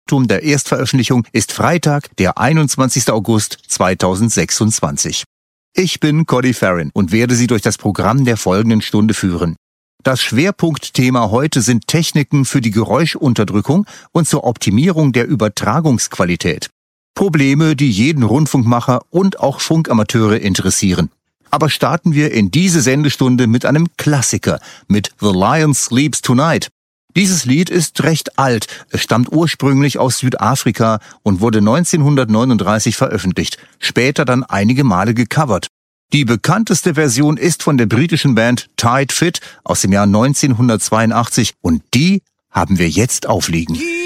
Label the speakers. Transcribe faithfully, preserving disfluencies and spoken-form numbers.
Speaker 1: Datum der Erstveröffentlichung ist Freitag, der einundzwanzigster August zweitausendsechsundzwanzig. Ich bin Cody Farron und werde Sie durch das Programm der folgenden Stunde führen. Das Schwerpunktthema heute sind Techniken für die Geräuschunterdrückung und zur Optimierung der Übertragungsqualität. Probleme, die jeden Rundfunkmacher und auch Funkamateure interessieren. Aber starten wir in diese Sendestunde mit einem Klassiker, mit The Lion Sleeps Tonight. Dieses Lied ist recht alt, es stammt ursprünglich aus Südafrika und wurde neunzehnhundertneununddreißig veröffentlicht, später dann einige Male gecovert. Die bekannteste Version ist von der britischen Band Tight Fit aus dem Jahr neunzehnhundertzweiundachtzig und die haben wir jetzt aufliegen.